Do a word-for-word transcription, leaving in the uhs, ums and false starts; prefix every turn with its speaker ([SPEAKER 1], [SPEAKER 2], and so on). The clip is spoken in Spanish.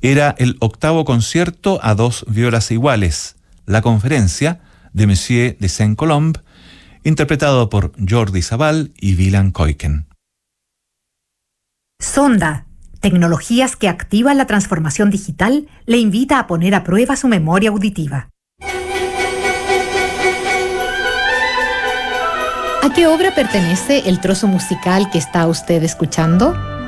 [SPEAKER 1] Era el octavo concierto a dos violas iguales, la conferencia de Monsieur de Saint-Colombe, interpretado por Jordi Sabal y Willem Kuyken.
[SPEAKER 2] Sonda, tecnologías que activan la transformación digital, le invita a poner a prueba su memoria auditiva.
[SPEAKER 3] ¿A qué obra pertenece el trozo musical que está usted escuchando?